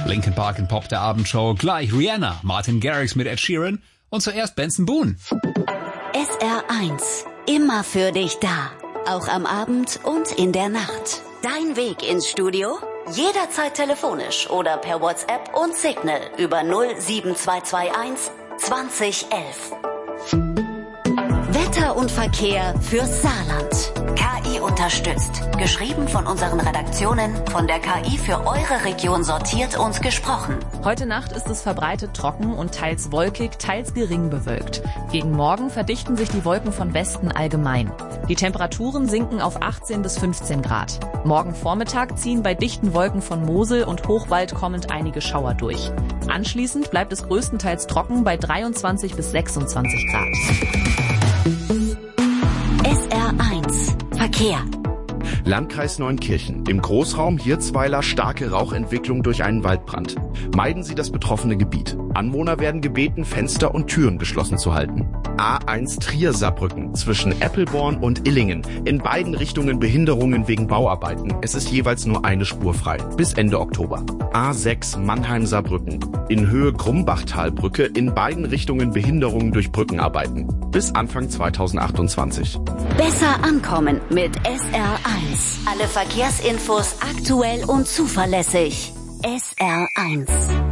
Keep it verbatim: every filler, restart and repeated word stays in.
Linkin Park in Pop der Abendshow. Gleich Rihanna, Martin Garrix mit Ed Sheeran und zuerst Benson Boone. S R eins. Immer für dich da. Auch am Abend und in der Nacht. Dein Weg ins Studio? Jederzeit telefonisch oder per WhatsApp und Signal über null sieben zwei zwei eins zwanzig elf. Wetter und Verkehr fürs Saarland. K I unterstützt. Geschrieben von unseren Redaktionen, von der K I für eure Region sortiert und gesprochen. Heute Nacht ist es verbreitet trocken und teils wolkig, teils gering bewölkt. Gegen Morgen verdichten sich die Wolken von Westen allgemein. Die Temperaturen sinken auf achtzehn bis fünfzehn Grad. Morgen Vormittag ziehen bei dichten Wolken von Mosel und Hochwald kommend einige Schauer durch. Anschließend bleibt es größtenteils trocken bei dreiundzwanzig bis sechsundzwanzig Grad. S R eins. Verkehr. Landkreis Neunkirchen. Im Großraum Hirzweiler starke Rauchentwicklung durch einen Waldbrand. Meiden Sie das betroffene Gebiet. Anwohner werden gebeten, Fenster und Türen geschlossen zu halten. A eins Trier-Saarbrücken zwischen Eppelborn und Illingen. In beiden Richtungen Behinderungen wegen Bauarbeiten. Es ist jeweils nur eine Spur frei. Bis Ende Oktober. A sechs Mannheim-Saarbrücken. In Höhe Grumbachtalbrücke in beiden Richtungen Behinderungen durch Brückenarbeiten. Bis Anfang zweitausendachtundzwanzig. Besser ankommen mit S R eins. Alle Verkehrsinfos aktuell und zuverlässig. S R eins.